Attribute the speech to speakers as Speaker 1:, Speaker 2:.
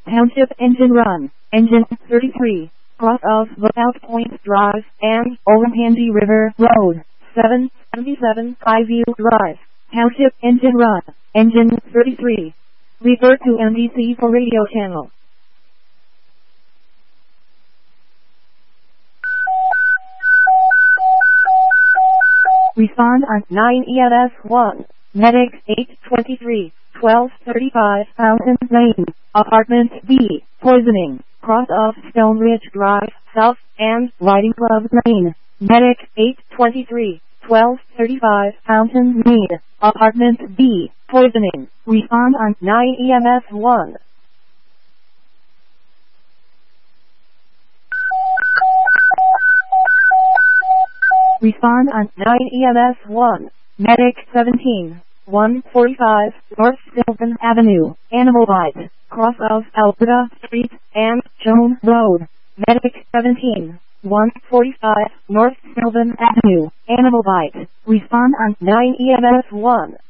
Speaker 1: Township engine run. Engine 33. Cross of Lookout Point Drive and Olentangy River Road. 777 Highview Drive. Township engine run. Engine 33. Refer to NBC for radio channel. Respond on 9 EMS 1. Medic 823, 1235 Fountain Lane, Apartment B, Poisoning, cross of Stone Ridge Drive, South, and Riding Club Lane. Medic 823, 1235 Fountain Lane, Apartment B, Poisoning. Respond on 9 EMS 1. Respond on 9 EMS 1. Medic 17, 145 North Sylvan Avenue, Animal Bite, cross of Alberta Street and Jones Road. Medic 17, 145 North Sylvan Avenue, Animal Bite. Respond on 9 EMS 1.